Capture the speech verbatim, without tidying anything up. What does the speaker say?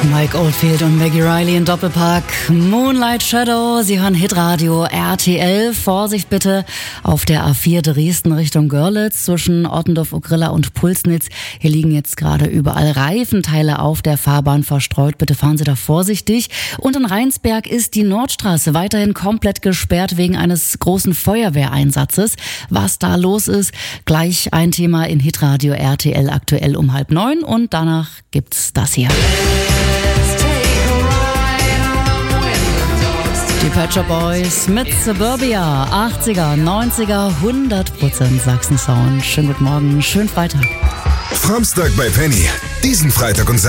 Mike Oldfield und Maggie Riley in Doppelpack. Moonlight Shadow, Sie hören Hitradio R T L. Vorsicht bitte auf der A vier Dresden Richtung Görlitz zwischen Ottendorf-Ogrilla und Pulsnitz. Hier liegen jetzt gerade überall Reifenteile auf der Fahrbahn verstreut. Bitte fahren Sie da vorsichtig. Und in Rheinsberg ist die Nordstraße weiterhin komplett gesperrt wegen eines großen Feuerwehreinsatzes. Was da los ist, gleich ein Thema in Hitradio R T L aktuell um halb neun und danach gibt's das hier. Die Pet Shop Boys mit Suburbia, achtziger, neunziger, hundert Prozent Sachsen-Sound. Schönen guten Morgen, schönen Freitag. Samstag bei Penny. Diesen Freitag und